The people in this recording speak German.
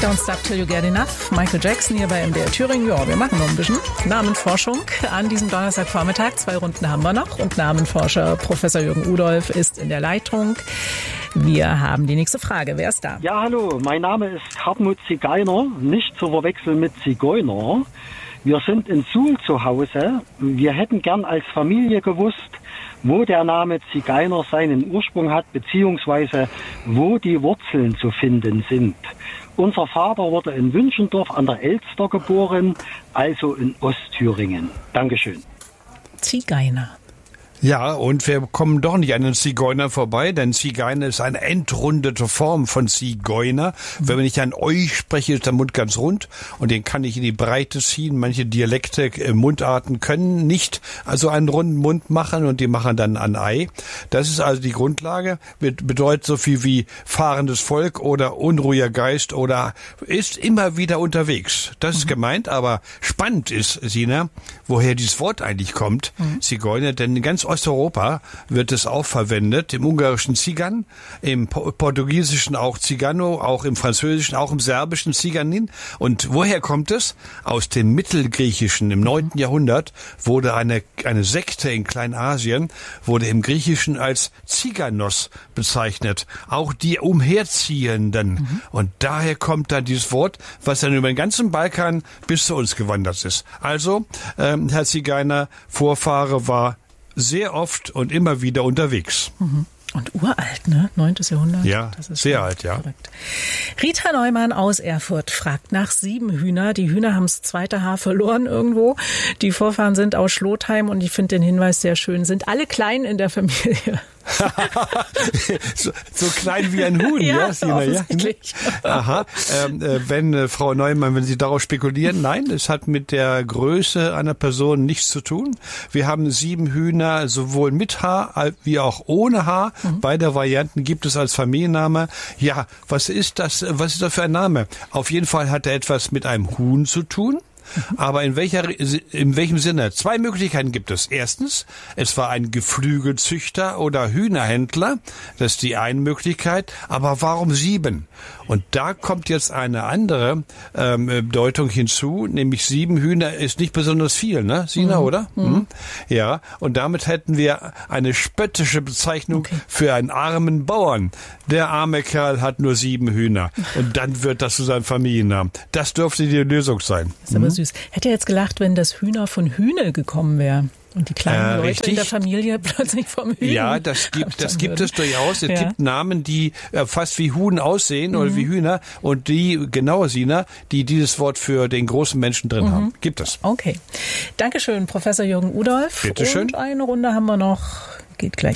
Don't Stop Till You Get Enough. Michael Jackson hier bei MDR Thüringen. Ja, wir machen noch ein bisschen Namenforschung an diesem Donnerstagvormittag. 2 Runden haben wir noch und Namenforscher Professor Jürgen Udolph ist in der Leitung. Wir haben die nächste Frage. Wer ist da? Ja, hallo. Mein Name ist Hartmut Ziegeiner, nicht zu verwechseln mit Zigeuner. Wir sind in Suhl zu Hause. Wir hätten gern als Familie gewusst, wo der Name Ziegeiner seinen Ursprung hat, beziehungsweise wo die Wurzeln zu finden sind. Unser Vater wurde in Wünschendorf an der Elster geboren, also in Ostthüringen. Dankeschön. Ziegeiner. Ja, und wir kommen doch nicht an den Zigeuner vorbei, denn Zigeuner ist eine entrundete Form von Zigeuner. Wenn ich an euch spreche, ist der Mund ganz rund und den kann ich in die Breite ziehen. Manche Dialekte, Mundarten können nicht also einen runden Mund machen und die machen dann ein Ei. Das ist also die Grundlage, bedeutet so viel wie fahrendes Volk oder unruhiger Geist oder ist immer wieder unterwegs. Das ist gemeint, aber spannend ist, Sina, woher dieses Wort eigentlich kommt, Zigeuner, denn in ganz Osteuropa wird es auch verwendet, im ungarischen Zigan, im portugiesischen auch Zigano, auch im französischen, auch im serbischen Ziganin. Und woher kommt es? Aus dem Mittelgriechischen. Im 9. Jahrhundert wurde eine Sekte in Kleinasien, wurde im Griechischen als Ziganos bezeichnet. Auch die Umherziehenden. Und daher kommt dann dieses Wort, was dann über den ganzen Balkan bis zu uns gewandert ist. Also, Herr Ziegeiner, Vorfahre war sehr oft und immer wieder unterwegs. Und uralt, ne? 9. Jahrhundert. Ja, das ist sehr alt, ja. Verrückt. Rita Neumann aus Erfurt fragt nach 7 Hühner. Die Hühner haben das zweite Haar verloren irgendwo. Die Vorfahren sind aus Schlotheim und ich finde den Hinweis sehr schön. Sind alle klein in der Familie. so klein wie ein Huhn, ja, Sina, ja? Aha. Wenn Frau Neumann, wenn Sie darauf spekulieren, nein, es hat mit der Größe einer Person nichts zu tun. Wir haben 7 Hühner, sowohl mit Haar wie auch ohne Haar. Beide Varianten gibt es als Familienname. Ja, was ist das? Was ist das für ein Name? Auf jeden Fall hat er etwas mit einem Huhn zu tun. Aber in welchem Sinne? 2 Möglichkeiten gibt es. Erstens, es war ein Geflügelzüchter oder Hühnerhändler. Das ist die eine Möglichkeit. Aber warum 7? Und da kommt jetzt eine andere Deutung hinzu, nämlich 7 Hühner ist nicht besonders viel, ne, Sina, oder? Ja, und damit hätten wir eine spöttische Bezeichnung für einen armen Bauern. Der arme Kerl hat nur 7 Hühner. Und dann wird das zu seinem Familiennamen. Das dürfte die Lösung sein. Das ist aber süß. Hätte jetzt gelacht, wenn das Hühner von Hühnel gekommen wäre. Und die kleinen Leute richtig. In der Familie plötzlich vom Hühn. Ja, das gibt es durchaus. Es gibt Namen, die fast wie Huhn aussehen oder wie Hühner und die, genau, Sina, die dieses Wort für den großen Menschen drin haben. Gibt es. Okay. Dankeschön, Professor Jürgen Udolph. Bitte schön. Und eine Runde haben wir noch. Geht gleich.